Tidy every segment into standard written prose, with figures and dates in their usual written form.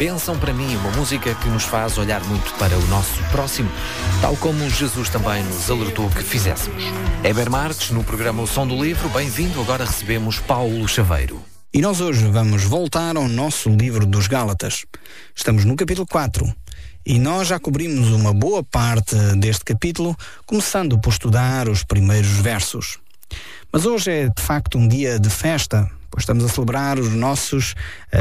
bênção para mim, uma música que nos faz olhar muito para o nosso próximo, tal como Jesus também nos alertou que fizéssemos. Heber Marques, no programa O Som do Livro, bem-vindo, agora recebemos Paulo Chaveiro. E nós hoje vamos voltar ao nosso livro dos Gálatas. Estamos no capítulo 4 e nós já cobrimos uma boa parte deste capítulo, começando por estudar os primeiros versos. Mas hoje é de facto um dia de festa, pois estamos a celebrar os nossos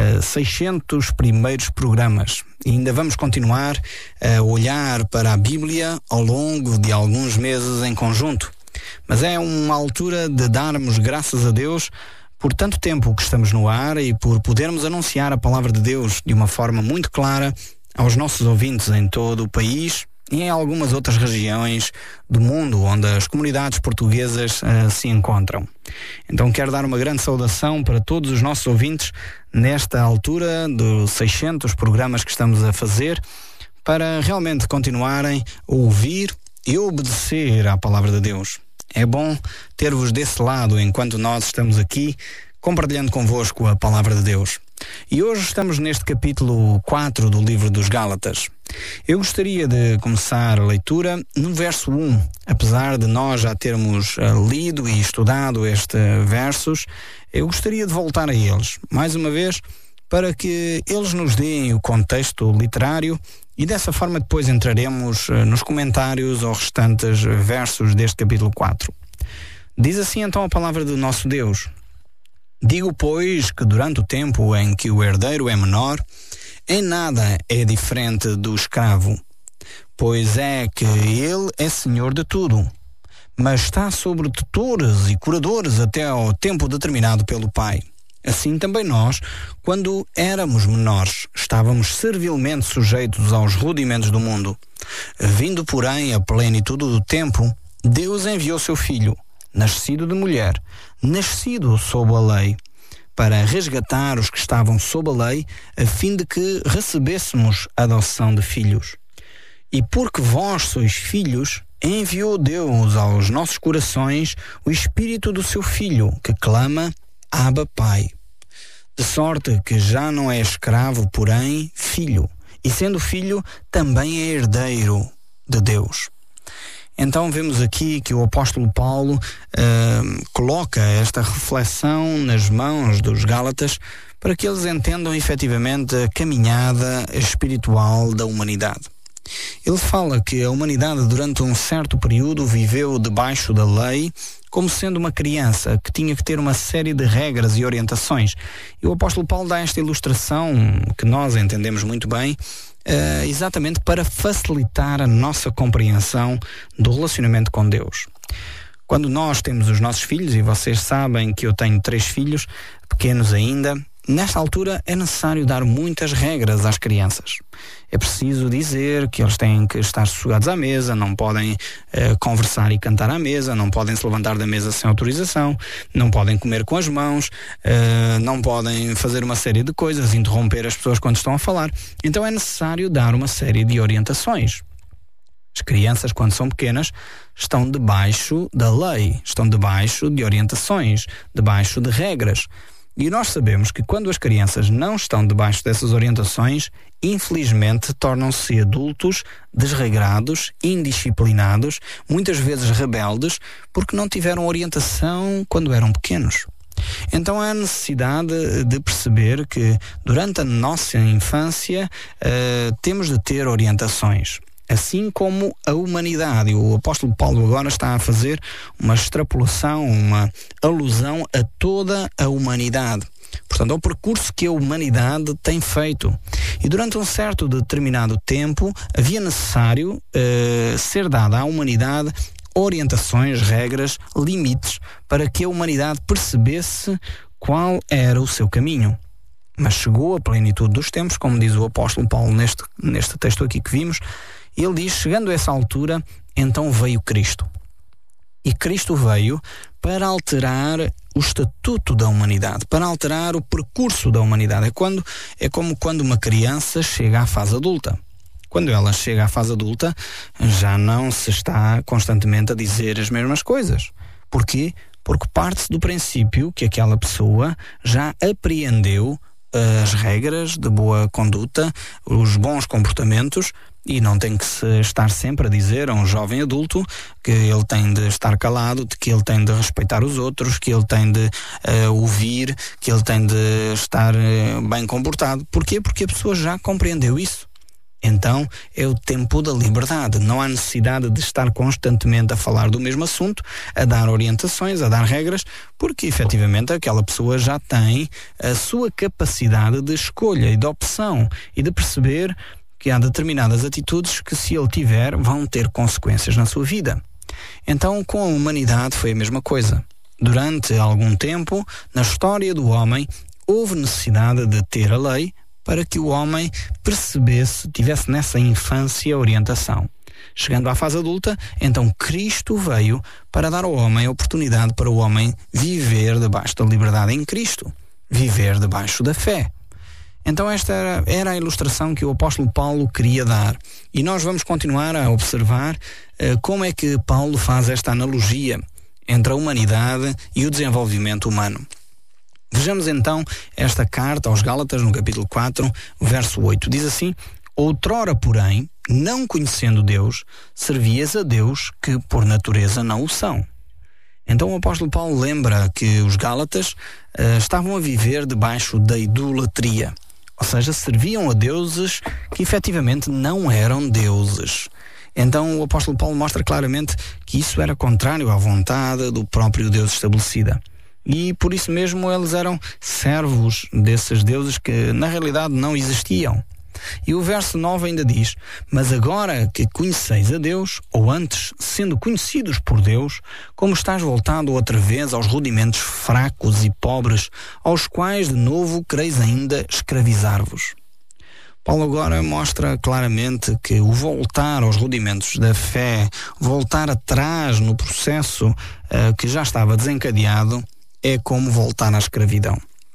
600 primeiros programas. E ainda vamos continuar a olhar para a Bíblia ao longo de alguns meses em conjunto. Mas é uma altura de darmos graças a Deus por tanto tempo que estamos no ar e por podermos anunciar a palavra de Deus de uma forma muito clara aos nossos ouvintes em todo o país e em algumas outras regiões do mundo onde as comunidades portuguesas se encontram. Então quero dar uma grande saudação para todos os nossos ouvintes nesta altura dos 600 programas que estamos a fazer, para realmente continuarem a ouvir e obedecer à palavra de Deus. É bom ter-vos desse lado enquanto nós estamos aqui compartilhando convosco a palavra de Deus. E hoje estamos neste capítulo 4 do livro dos Gálatas. Eu gostaria de começar a leitura no verso 1. Apesar de nós já termos lido e estudado estes versos, eu gostaria de voltar a eles, mais uma vez, para que eles nos deem o contexto literário e dessa forma depois entraremos nos comentários aos restantes versos deste capítulo 4. Diz assim então a palavra do nosso Deus: Digo, pois, que durante o tempo em que o herdeiro é menor, em nada é diferente do escravo, pois é que ele é senhor de tudo, mas está sobre tutores e curadores até ao tempo determinado pelo Pai. Assim também nós, quando éramos menores, estávamos servilmente sujeitos aos rudimentos do mundo. Vindo, porém, a plenitude do tempo, Deus enviou seu Filho, nascido de mulher, nascido sob a lei, para resgatar os que estavam sob a lei, a fim de que recebêssemos a adoção de filhos. E porque vós sois filhos, enviou Deus aos nossos corações o Espírito do seu Filho, que clama: Abba, Pai. De sorte que já não é escravo, porém filho, e sendo filho, também é herdeiro de Deus. Então vemos aqui que o apóstolo Paulo coloca esta reflexão nas mãos dos Gálatas para que eles entendam efetivamente a caminhada espiritual da humanidade. Ele fala que a humanidade durante um certo período viveu debaixo da lei, como sendo uma criança que tinha que ter uma série de regras e orientações. E o apóstolo Paulo dá esta ilustração, que nós entendemos muito bem, exatamente para facilitar a nossa compreensão do relacionamento com Deus. Quando nós temos os nossos filhos, e vocês sabem que eu tenho 3 filhos, pequenos ainda, nesta altura é necessário dar muitas regras às crianças. É preciso dizer que eles têm que estar sossegados à mesa, não podem conversar e cantar à mesa, não podem se levantar da mesa sem autorização, não podem comer com as mãos, não podem fazer uma série de coisas, interromper as pessoas quando estão a falar. Então é necessário dar uma série de orientações. As crianças, quando são pequenas, estão debaixo da lei, estão debaixo de orientações, debaixo de regras. E nós sabemos que quando as crianças não estão debaixo dessas orientações, infelizmente tornam-se adultos desregrados, indisciplinados, muitas vezes rebeldes, porque não tiveram orientação quando eram pequenos. Então há necessidade de perceber que durante a nossa infância temos de ter orientações. Assim como a humanidade. O apóstolo Paulo agora está a fazer uma extrapolação, uma alusão a toda a humanidade. Portanto, ao percurso que a humanidade tem feito. E durante um certo determinado tempo, havia necessário ser dada à humanidade orientações, regras, limites, para que a humanidade percebesse qual era o seu caminho. Mas chegou a plenitude dos tempos, como diz o apóstolo Paulo neste texto aqui que vimos. Ele diz, chegando a essa altura, então veio Cristo. E Cristo veio para alterar o estatuto da humanidade, para alterar o percurso da humanidade. É como quando uma criança chega à fase adulta. Quando ela chega à fase adulta, já não se está constantemente a dizer as mesmas coisas. Porquê? Porque parte-se do princípio que aquela pessoa já apreendeu as regras de boa conduta, os bons comportamentos, e não tem que se estar sempre a dizer a um jovem adulto que ele tem de estar calado, que ele tem de respeitar os outros, que ele tem de ouvir, que ele tem de estar bem comportado. Porquê? Porque a pessoa já compreendeu isso. Então é o tempo da liberdade. Não há necessidade de estar constantemente a falar do mesmo assunto, a dar orientações, a dar regras, porque efetivamente aquela pessoa já tem a sua capacidade de escolha e de opção e de perceber que há determinadas atitudes que, se ele tiver, vão ter consequências na sua vida. Então, com a humanidade foi a mesma coisa. Durante algum tempo, na história do homem, houve necessidade de ter a lei para que o homem percebesse, tivesse nessa infância orientação. Chegando à fase adulta, então Cristo veio para dar ao homem a oportunidade para o homem viver debaixo da liberdade em Cristo, viver debaixo da fé. Então esta era a ilustração que o apóstolo Paulo queria dar. E nós vamos continuar a observar como é que Paulo faz esta analogia entre a humanidade e o desenvolvimento humano. Vejamos então esta carta aos Gálatas no capítulo 4, verso 8. Diz assim: outrora, porém, não conhecendo Deus, servias a Deus que por natureza não o são. Então o apóstolo Paulo lembra que os Gálatas estavam a viver debaixo da idolatria. Ou seja, serviam a deuses que efetivamente não eram deuses. Então o apóstolo Paulo mostra claramente que isso era contrário à vontade do próprio Deus estabelecida. E por isso mesmo eles eram servos desses deuses que na realidade não existiam. E o verso 9 ainda diz: mas agora que conheceis a Deus, ou antes, sendo conhecidos por Deus, como estás voltado outra vez aos rudimentos fracos e pobres, aos quais de novo quereis ainda escravizar-vos. Paulo agora mostra claramente que o voltar aos rudimentos da fé, voltar atrás no processo que já estava desencadeado, é como voltar à escravidão.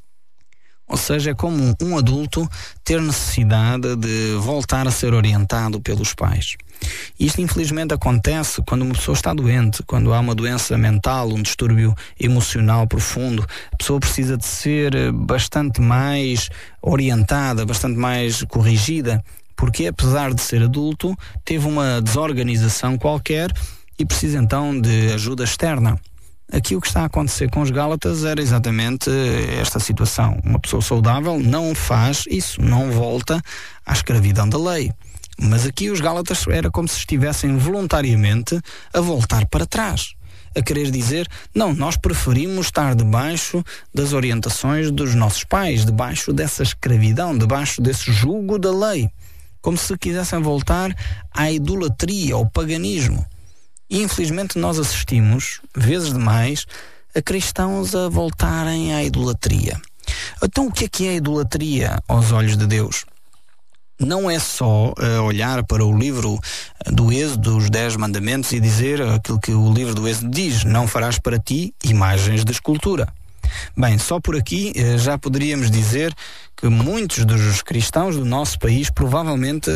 Ou seja, é como um adulto ter necessidade de voltar a ser orientado pelos pais. Isto infelizmente acontece quando uma pessoa está doente, quando há uma doença mental, um distúrbio emocional profundo. A pessoa precisa de ser bastante mais orientada, bastante mais corrigida, porque apesar de ser adulto, teve uma desorganização qualquer e precisa então de ajuda externa. Aqui o que está a acontecer com os Gálatas era exatamente esta situação. Uma pessoa saudável não faz isso, não volta à escravidão da lei. Mas aqui os Gálatas era como se estivessem voluntariamente a voltar para trás, a querer dizer: não, nós preferimos estar debaixo das orientações dos nossos pais, debaixo dessa escravidão, debaixo desse jugo da lei, como se quisessem voltar à idolatria, ao paganismo. E infelizmente nós assistimos, vezes demais, a cristãos a voltarem à idolatria. Então o que é a idolatria aos olhos de Deus? Não é só olhar para o livro do Êxodo, os 10 mandamentos, e dizer aquilo que o livro do Êxodo diz: não farás para ti imagens de escultura. Bem, só por aqui já poderíamos dizer que muitos dos cristãos do nosso país provavelmente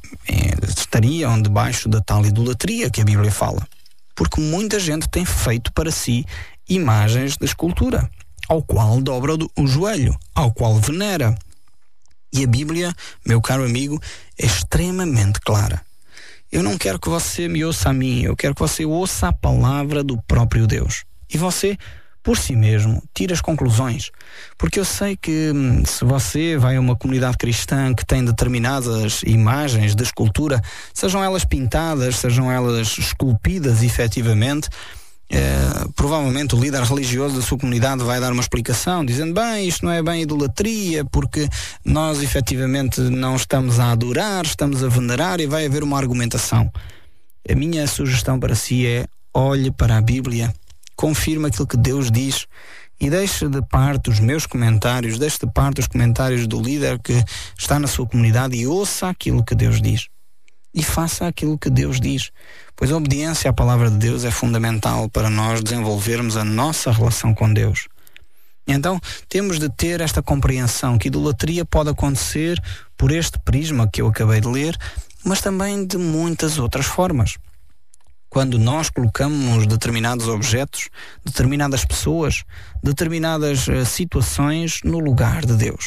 estariam debaixo da tal idolatria que a Bíblia fala. Porque muita gente tem feito para si imagens de escultura, ao qual dobra o joelho, ao qual venera. E a Bíblia, meu caro amigo, é extremamente clara. Eu não quero que você me ouça a mim, eu quero que você ouça a palavra do próprio Deus. E você, por si mesmo, tira as conclusões. Porque eu sei que se você vai a uma comunidade cristã que tem determinadas imagens de escultura, sejam elas pintadas, sejam elas esculpidas efetivamente, provavelmente o líder religioso da sua comunidade vai dar uma explicação, dizendo: bem, isto não é bem idolatria, porque nós efetivamente não estamos a adorar, estamos a venerar, e vai haver uma argumentação. A minha sugestão para si é: olhe para a Bíblia, confirme aquilo que Deus diz e deixe de parte os meus comentários, deixe de parte os comentários do líder que está na sua comunidade e ouça aquilo que Deus diz. E faça aquilo que Deus diz, pois a obediência à palavra de Deus é fundamental para nós desenvolvermos a nossa relação com Deus. Então, temos de ter esta compreensão que idolatria pode acontecer por este prisma que eu acabei de ler, mas também de muitas outras formas. Quando nós colocamos determinados objetos, determinadas pessoas, determinadas situações no lugar de Deus.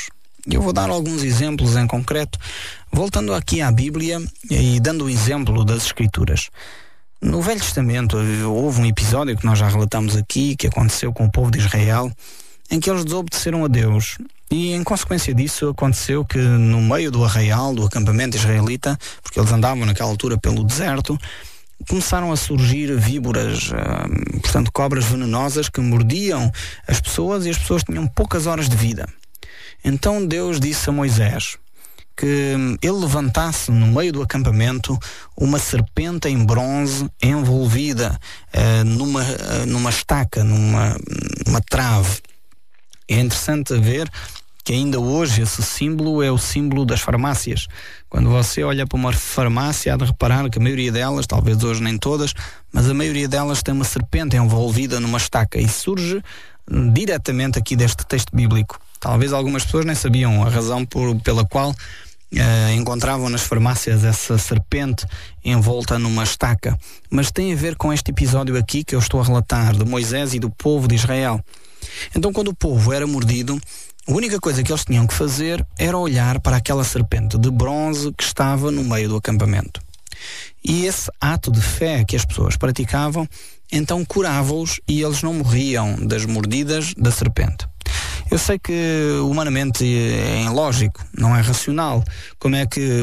Eu vou dar alguns exemplos em concreto, voltando aqui à Bíblia e dando o exemplo das Escrituras. No Velho Testamento houve um episódio que nós já relatamos aqui, que aconteceu com o povo de Israel, em que eles desobedeceram a Deus. E em consequência disso aconteceu que no meio do arraial, do acampamento israelita, porque eles andavam naquela altura pelo deserto, começaram a surgir víboras, portanto cobras venenosas que mordiam as pessoas e as pessoas tinham poucas horas de vida. Então Deus disse a Moisés que ele levantasse no meio do acampamento uma serpente em bronze envolvida numa estaca, numa trave. É interessante ver que ainda hoje esse símbolo é o símbolo das farmácias. Quando você olha para uma farmácia, há de reparar que a maioria delas, talvez hoje nem todas, mas a maioria delas tem uma serpente envolvida numa estaca e surge diretamente aqui deste texto bíblico. Talvez algumas pessoas nem sabiam a razão pela qual encontravam nas farmácias essa serpente envolta numa estaca, mas tem a ver com este episódio aqui que eu estou a relatar, de Moisés e do povo de Israel. Então, quando o povo era mordido, a única coisa que eles tinham que fazer era olhar para aquela serpente de bronze que estava no meio do acampamento. E esse ato de fé que as pessoas praticavam, então curava-os e eles não morriam das mordidas da serpente. Eu sei que humanamente é ilógico, não é racional. Como é que